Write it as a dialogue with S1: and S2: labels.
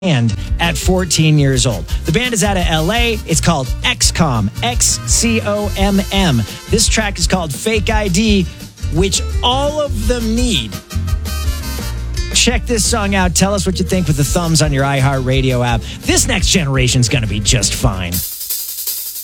S1: And at 14 years old. The band is out of LA. It's called XCOM, XCOMM. This track is called Fake ID, which all of them need. Check this song out. Tell us what you think with the thumbs on your iHeartRadio app. This next generation's going to be just fine.